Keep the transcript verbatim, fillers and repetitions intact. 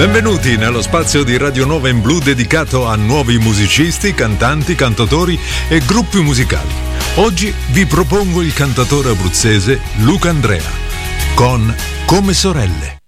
Benvenuti nello spazio di Radio Nova in Blu dedicato a nuovi musicisti, cantanti, cantautori e gruppi musicali. Oggi vi propongo il cantautore abruzzese Luca Andrea con Come Sorelle.